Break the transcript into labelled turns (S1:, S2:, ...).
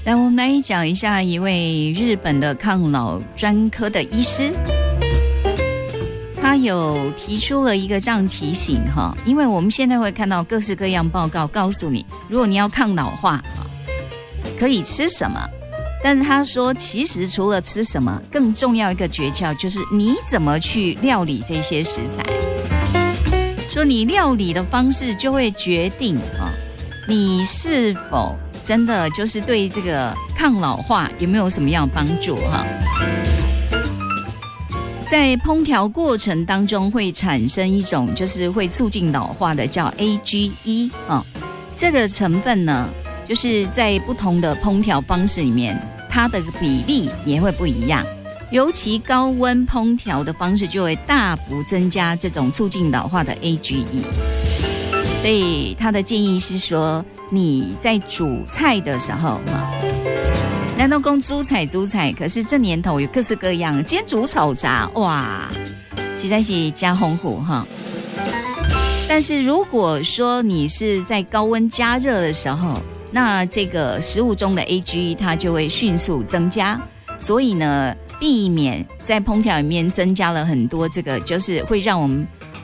S1: 来，我们来讲一下一位日本的抗老专科的医师，他有提出了一个这样提醒哈，因为我们现在会看到各式各样报告告诉你，如果你要抗老化可以吃什么，但是他说其实除了吃什么，更重要一个诀窍就是你怎么去料理这些食材，说你料理的方式就会决定你是否真的就是对这个抗老化有没有什么样的帮助哈？在烹调过程当中会产生一种就是会促进老化的叫 AGE 这个成分呢，就是在不同的烹调方式里面，它的比例也会不一样。尤其高温烹调的方式就会大幅增加这种促进老化的 AGE。所以他的建议是说，你在煮菜的时候难道讲煮菜，可是这年头有各式各样，今天煮炒炸，哇，实在是加丰富哈。但是如果说你是在高温加热的时候，那这个食物中的 AGE 它就会迅速增加，所以呢，避免在烹调里面增加了很多这个就是会让我们